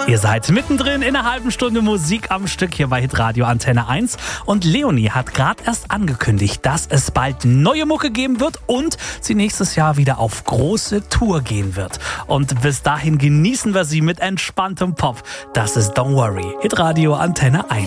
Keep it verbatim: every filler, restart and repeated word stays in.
Ihr seid mittendrin in einer halben Stunde Musik am Stück hier bei Hitradio Antenne eins. Und Leonie hat gerade erst angekündigt, dass es bald neue Mucke geben wird und sie nächstes Jahr wieder auf große Tour gehen wird. Und bis dahin genießen wir sie mit entspanntem Pop. Das ist Don't Worry. Hitradio Antenne eins.